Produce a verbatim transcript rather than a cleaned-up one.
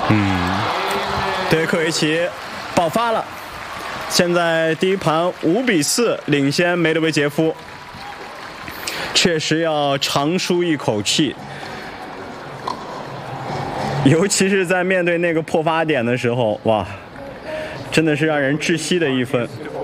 嗯，德科维奇爆发了，现在第一盘五比四领先梅德韦杰夫，确实要长舒一口气，尤其是在面对那个破发点的时候，哇，真的是让人窒息的一分。